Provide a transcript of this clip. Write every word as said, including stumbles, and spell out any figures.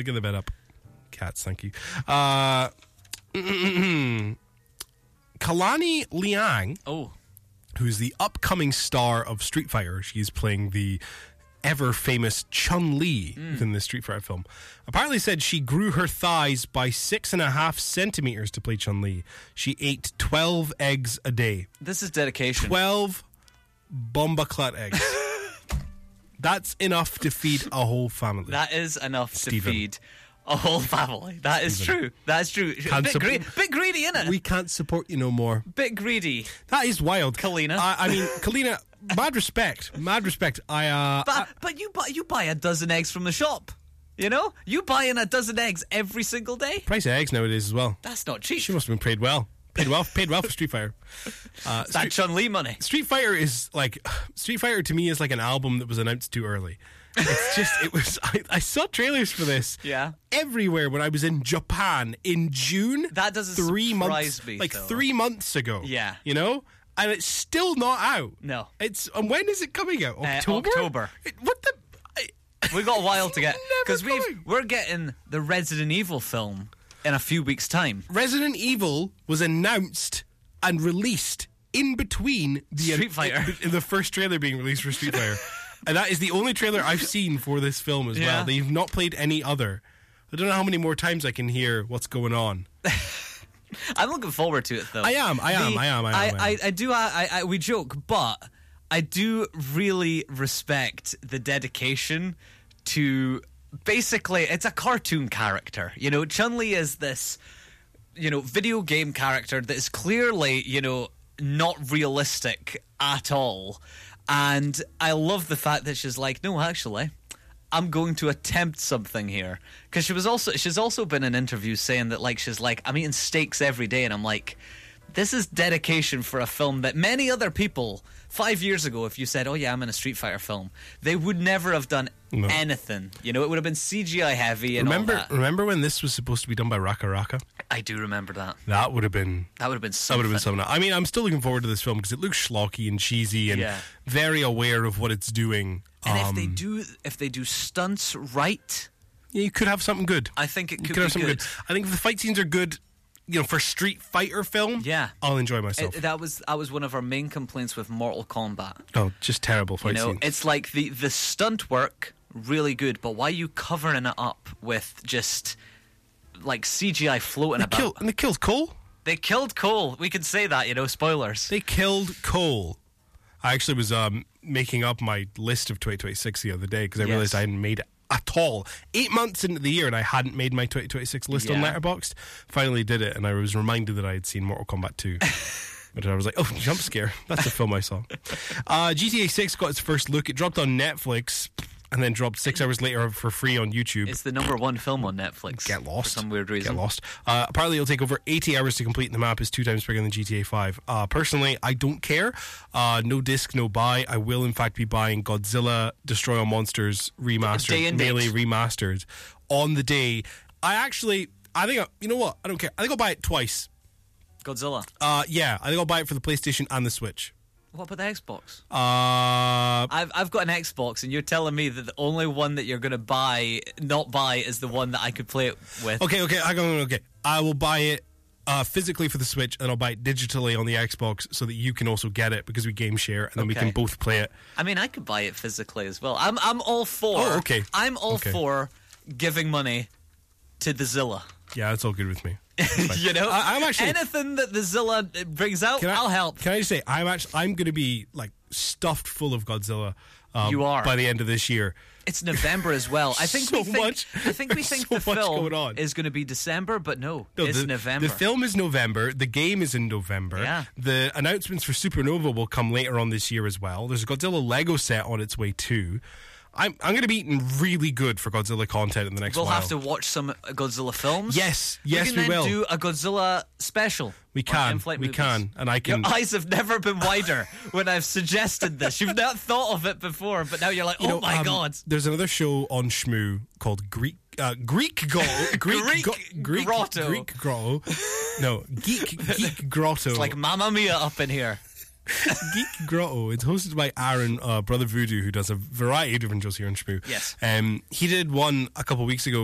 picking the bed up. Cats, thank you. Uh, Kalani Liang, oh, who's the upcoming star of Street Fighter. She's playing the ever-famous Chun-Li Mm. in the Street Fighter film. Apparently said she grew her thighs by six and a half centimeters to play Chun-Li. She ate twelve eggs a day. This is dedication. twelve Bomba Clat eggs. That's enough to feed a whole family. That is enough Stephen. to feed a whole family. That is Stephen. true. That's true. Can't Bit, sup- gre- bit greedy, innit? We can't support you no more. Bit greedy. That is wild. Kalina. I, I mean, Kalina, mad respect. Mad respect. I, uh... But I, but you buy you buy a dozen eggs from the shop. You know? You buy in a dozen eggs every single day. price of eggs nowadays as well. That's not cheap. She must have been paid well. Paid well, paid well for Street Fighter. Uh, It's that Street, Chun-Li money. Street Fighter is like... Street Fighter to me is like an album that was announced too early. It's just, it was... I, I saw trailers for this. Yeah. Everywhere when I was in Japan in June. That doesn't three surprise months, me, Like though. three months ago. Yeah. You know? And it's still not out. No. It's... And when is it coming out? October? October. It, what the... I, We've got a while to get... Never Because we've coming. we're getting the Resident Evil film in a few weeks' time. Resident Evil was announced and released in between the Street Fighter. in the first trailer being released for Street Fighter, and that is the only trailer I've seen for this film as Yeah. well. They've not played any other. I don't know how many more times I can hear what's going on. I'm looking forward to it, though. I am, I am, The- I am, I am, I, I am. I, I do. I, I, we joke, but I do really respect the dedication to. Basically, it's a cartoon character. You know, Chun-Li is this, you know, video game character that is clearly, you know, not realistic at all. And I love the fact that she's like, no, actually, I'm going to attempt something here. Because she was also, she's also been in interviews saying that, like, she's like, I'm eating steaks every day. And I'm like, this is dedication for a film that many other people, five years ago, if you said, oh yeah, I'm in a Street Fighter film, they would never have done No. anything. You know, it would have been C G I heavy and Remember, all that. remember when this was supposed to be done by Raka Raka? I do remember that. That would have been. That would have been That something. would have been something. I mean, I'm still looking forward to this film because it looks schlocky and cheesy and Yeah. very aware of what it's doing. And Um, if they do, if they do stunts right, yeah, you could have something good. I think it You could could be have something good. good. I think if the fight scenes are good, you know, for Street Fighter film, Yeah. I'll enjoy myself. It- that was that was one of our main complaints with Mortal Kombat. oh, just terrible You fight know, scenes. it's like the the stunt work really good, but why are you covering it up with just like C G I floating they about? killed, and they killed Cole. They killed Cole. We can say that, you know. Spoilers. They killed Cole. I actually was um, making up my list of twenty twenty-six the other day because I Yes. realized I hadn't made it at all. Eight months into the year and I hadn't made my twenty twenty-six list on Yeah. Letterboxd. Finally did it, and I was reminded that I had seen Mortal Kombat two. But I was like, oh, jump scare. That's the film I saw. Uh, G T A six got its first look. It dropped on Netflix and then dropped six hours later for free on YouTube. It's the number one film on Netflix. Get lost. For some weird reason. Get lost. Uh, apparently, it'll take over eighty hours to complete. The map is two times bigger than G T A five. Uh, personally, I don't care. Uh, no disc, no buy. I will, in fact, be buying Godzilla Destroy All Monsters Day remastered, and Melee date. remastered on the day. I actually, I think, I, you know what? I don't care. I think I'll buy it twice. Godzilla. Uh, yeah, I think I'll buy it for the PlayStation and the Switch. What about the Xbox? Uh, I've I've got an Xbox, and you're telling me that the only one that you're going to buy, not buy, is the one that I could play it with. okay, okay, I go, okay. I will buy it uh, physically for the Switch, and I'll buy it digitally on the Xbox so that you can also get it because we game share, and then we Okay. can both play it. I mean, I could buy it physically as well. I'm I'm all for. Oh, okay. I'm all Okay. for giving money to the Zilla. Yeah, that's all good with me. You know, I- I'm actually- anything that the Zilla brings out, Can I, I'll help. Can I just say, I'm actually, I'm going to be like stuffed full of Godzilla. Um, You are. by the end of this year. It's November as well. I think So we think, much- I think we there's think so the much film going on. is going to be December, but no, No, it's the, November. The film is November. The game is in November. Yeah. The announcements for Supernova will come later on this year as well. There's a Godzilla Lego set on its way too. I'm I'm going to be eating really good for Godzilla content in the next We'll while. have to watch some Godzilla films. Yes, yes, we can we then will. do a Godzilla special. We on can, In-Flight we Movies. can, and I can. Your eyes have never been wider when I've suggested this. You've not thought of it before, but now you're like, oh You know, my um, god. There's another show on Shmoo called Greek uh, Greek Go Greek Greek Go- Greek Grotto. Greek Grotto. No, Geek Geek Grotto. It's like Mamma Mia up in here. Geek Grotto. It's hosted by Aaron, uh, Brother Voodoo, who does a variety of different shows here on Shmoo. Yes. Um, he did one a couple of weeks ago